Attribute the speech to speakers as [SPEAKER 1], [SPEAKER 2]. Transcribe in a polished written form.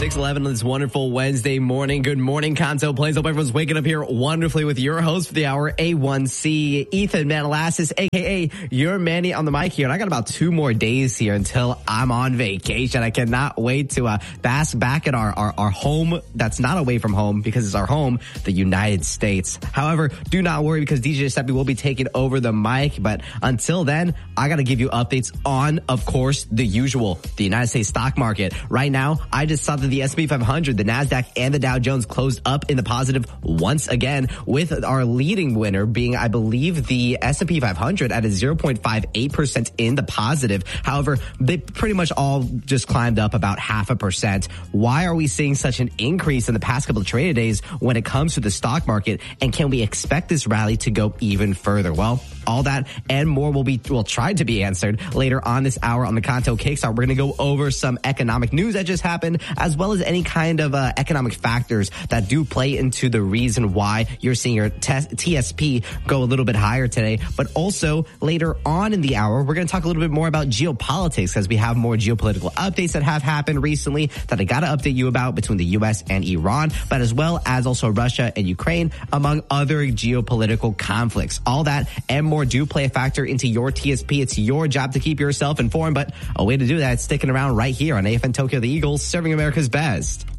[SPEAKER 1] 6:11 on this wonderful Wednesday morning. Good morning, Kanto Plains. Hope everyone's waking up here wonderfully with your host for the hour, A1C, Ethan Manalassis, a.k.a. your Manny on the mic here. And I got about 2 more days here until I'm on vacation. I cannot wait to bask back at our home that's not away from home because it's our home, the United States. However, do not worry because DJ Giuseppe will be taking over the mic. But until then, I got to give you updates on, of course, the usual, the United States stock market. Right now, I just saw that the S&P 500, the NASDAQ, and the Dow Jones closed up in the positive once again, with our leading winner being, I believe, the S&P 500 at a 0.58% in the positive. However, they pretty much all just climbed up about 0.5%. Why are we seeing such an increase in the past couple of trading days when it comes to the stock market? And can we expect this rally to go even further? Well, all that and more will try to be answered later on this hour on the Kanto Kickstart. We're going to go over some economic news that just happened, as well as any kind of economic factors that do play into the reason why you're seeing your TSP go a little bit higher today. But also later on in the hour, we're going to talk a little bit more about geopolitics, because we have more geopolitical updates that have happened recently that I got to update you about between the U.S. and Iran, but as well as also Russia and Ukraine, among other geopolitical conflicts. All that and more do play a factor into your TSP. It's your job to keep yourself informed, but a way to do that is sticking around right here on AFN Tokyo, the Eagles, serving America's best.